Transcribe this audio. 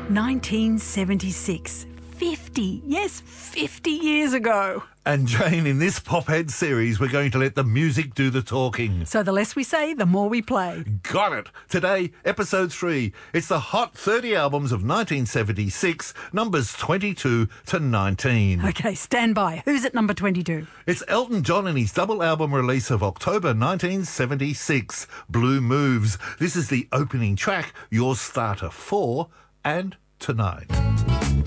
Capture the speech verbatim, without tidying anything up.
nineteen seventy-six. fifty, yes, fifty years ago. And Jane, in this Pophead series, we're going to let the music do the talking. So the less we say, the more we play. Got it. Today, episode three. It's the Hot thirty albums of nineteen seventy-six, numbers twenty-two to nineteen. Okay, stand by. Who's at number twenty-two? It's Elton John and his double album release of October nineteen seventy-six, Blue Moves. This is the opening track, your starter for and tonight.